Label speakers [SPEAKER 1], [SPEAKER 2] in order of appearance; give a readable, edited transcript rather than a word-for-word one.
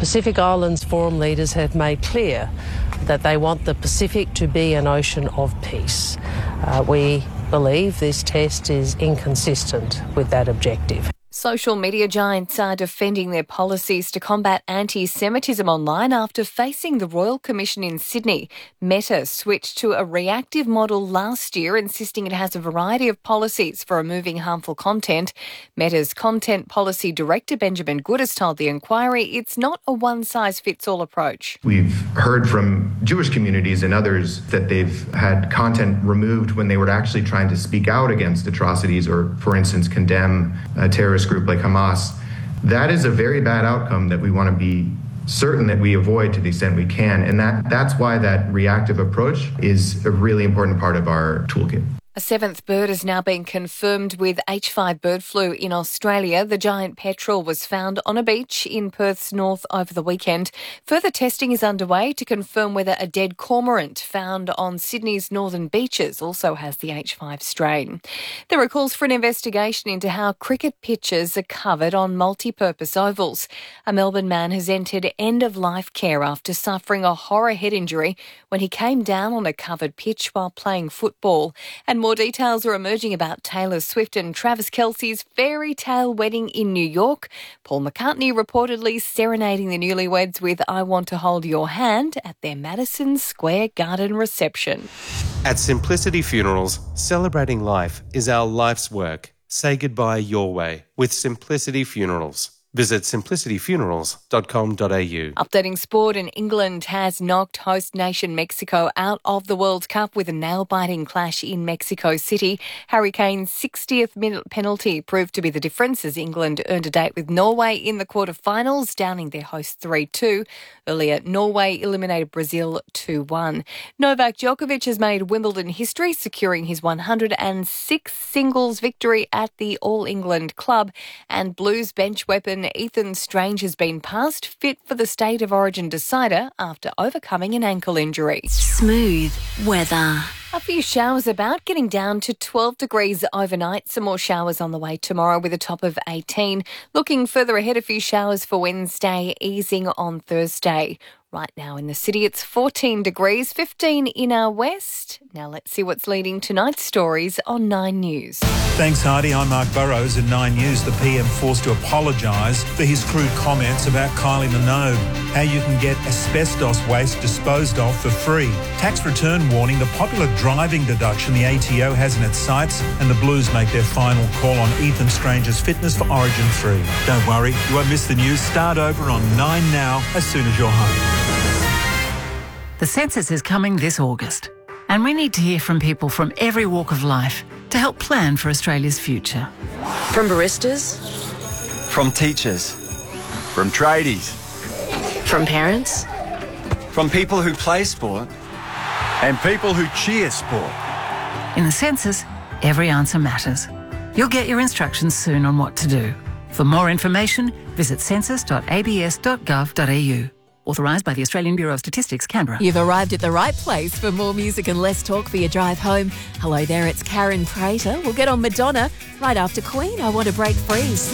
[SPEAKER 1] Pacific Islands Forum leaders have made clear that they want the Pacific to be an ocean of peace. We believe this test is inconsistent with that objective.
[SPEAKER 2] Social media giants are defending their policies to combat anti-Semitism online after facing the Royal Commission in Sydney. Meta switched to a reactive model last year, insisting it has a variety of policies for removing harmful content. Meta's Content Policy Director, Benjamin Good, has told the inquiry it's not a one-size-fits-all approach.
[SPEAKER 3] We've heard from Jewish communities and others that they've had content removed when they were actually trying to speak out against atrocities or, for instance, condemn a terrorist group like Hamas. That is a very bad outcome that we want to be certain that we avoid to the extent we can. And that's why that reactive approach is a really important part of our toolkit.
[SPEAKER 2] A seventh bird has now been confirmed with H5 bird flu in Australia. The giant petrel was found on a beach in Perth's north over the weekend. Further testing is underway to confirm whether a dead cormorant found on Sydney's northern beaches also has the H5 strain. There are calls for an investigation into how cricket pitches are covered on multi-purpose ovals. A Melbourne man has entered end-of-life care after suffering a horror head injury when he came down on a covered pitch while playing football. And more details are emerging about Taylor Swift and Travis Kelce's fairy tale wedding in New York. Paul McCartney reportedly serenading the newlyweds with I Want to Hold Your Hand at their Madison Square Garden reception.
[SPEAKER 4] At Simplicity Funerals, celebrating life is our life's work. Say goodbye your way with Simplicity Funerals. Visit simplicityfunerals.com.au.
[SPEAKER 2] Updating sport, and England has knocked host nation Mexico out of the World Cup with a nail-biting clash in Mexico City. Harry Kane's 60th minute penalty proved to be the difference as England earned a date with Norway in the quarterfinals, downing their hosts 3-2. Earlier, Norway eliminated Brazil 2-1. Novak Djokovic has made Wimbledon history, securing his 106th singles victory at the All England Club, and Blues bench weapon Ethan Strange has been passed fit for the State of Origin decider after overcoming an ankle injury.
[SPEAKER 5] Smooth weather.
[SPEAKER 2] A few showers about, getting down to 12 degrees overnight. Some more showers on the way tomorrow with a top of 18. Looking further ahead, a few showers for Wednesday, easing on Thursday. Right now in the city, it's 14 degrees, 15 in our west. Now let's see what's leading tonight's stories on 9 News.
[SPEAKER 6] Thanks, Heidi. I'm Mark Burrows. At 9 News, the PM forced to apologise for his crude comments about Kylie Minogue. How you can get asbestos waste disposed of for free. Tax return warning, the popular driving deduction the ATO has in its sights, and the Blues make their final call on Ethan Strange's fitness for Origin 3. Don't worry, you won't miss the news. Start over on 9 Now as soon as you're home.
[SPEAKER 7] The census is coming this August, and we need to hear from people from every walk of life to help plan for Australia's future.
[SPEAKER 8] From baristas,
[SPEAKER 9] from teachers, from tradies,
[SPEAKER 8] from parents,
[SPEAKER 9] from people who play sport, and people who cheer sport.
[SPEAKER 7] In the census, every answer matters. You'll get your instructions soon on what to do. For more information, visit census.abs.gov.au. Authorised by the Australian Bureau of Statistics, Canberra.
[SPEAKER 10] You've arrived at the right place for more music and less talk for your drive home. Hello there, it's Karen Prater. We'll get on Madonna right after Queen. I Want to Break Free.